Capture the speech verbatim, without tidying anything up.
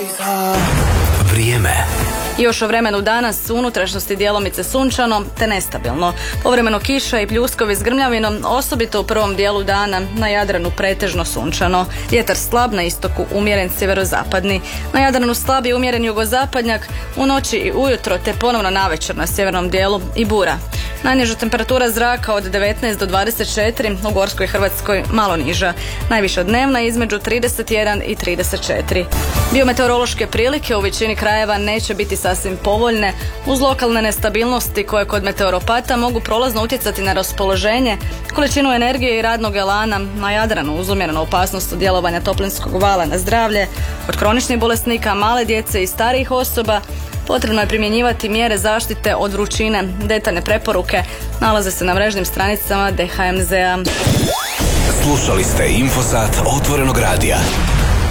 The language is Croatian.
Vrijeme. Još o vremenu danas u unutrašnjosti djelomice sunčano te nestabilno. Povremeno kiša i pljuskovi s grmljavinom, osobito u prvom dijelu dana, na Jadranu pretežno sunčano. Vjetar slab, na istoku umjeren sjeverozapadni. Na Jadranu slab i umjeren jugozapadnjak, u noći i ujutro te ponovno navečer na sjevernom dijelu i bura. Najniža temperatura zraka od devetnaest do dvadeset četiri, u Gorskoj Hrvatskoj malo niža. Najviša dnevna između trideset jedan i trideset četiri. Biometeorološke prilike u većini krajeva neće biti sasvim povoljne, uz lokalne nestabilnosti koje kod meteoropata mogu prolazno utjecati na raspoloženje, količinu energije i radnog elana. Na Jadranu uz umjerenu opasnost od djelovanja toplinskog vala na zdravlje, kod kroničnih bolesnika, male djece i starijih osoba potrebno je primjenjivati mjere zaštite od vrućine. Detaljne preporuke nalaze se na mrežnim stranicama D H M Z-a. Slušali ste Infosat Otvorenog radija.